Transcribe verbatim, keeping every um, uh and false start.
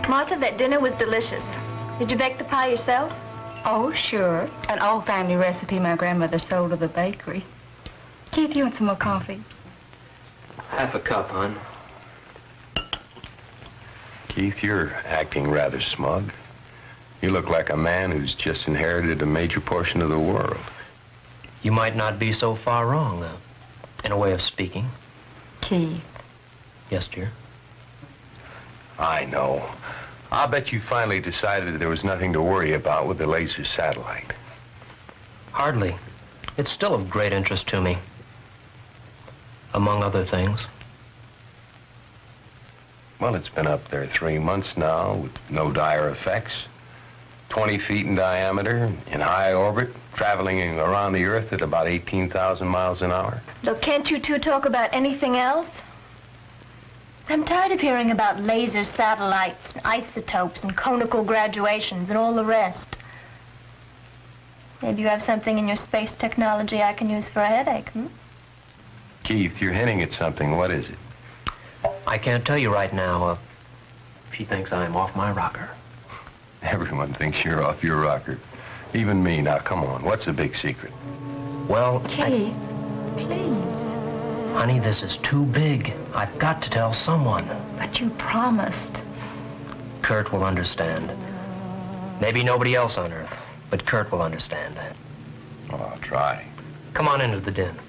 Martha, that dinner was delicious. Did you bake the pie yourself? Oh, sure. An old family recipe my grandmother sold to the bakery. Keith, you want some more coffee? Half a cup, hon. Keith, you're acting rather smug. You look like a man who's just inherited a major portion of the world. You might not be so far wrong, uh, in a way of speaking. Keith. Yes, dear? I know. I'll bet you finally decided that there was nothing to worry about with the laser satellite. Hardly. It's still of great interest to me. Among other things. Well, it's been up there three months now with no dire effects. twenty feet in diameter, in high orbit, traveling around the Earth at about eighteen thousand miles an hour. Look, can't you two talk about anything else? I'm tired of hearing about laser satellites, and isotopes, and conical graduations, and all the rest. Maybe you have something in your space technology I can use for a headache, hmm? Keith, you're hinting at something. What is it? I can't tell you right now. Uh, she thinks I'm off my rocker. Everyone thinks you're off your rocker. Even me. Now, come on. What's the big secret? Well, Keith, please. Honey, this is too big. I've got to tell someone. But you promised. Kurt will understand. Maybe nobody else on Earth, but Kurt will understand. Oh, I'll try. Come on into the den.